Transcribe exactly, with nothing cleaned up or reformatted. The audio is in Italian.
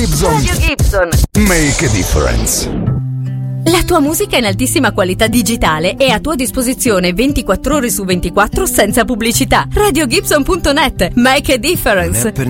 Gibson. Radio Gibson. Make a difference. La tua musica in altissima qualità digitale è a tua disposizione ventiquattro ore su ventiquattro senza pubblicità. radio gibson punto net. Make a difference.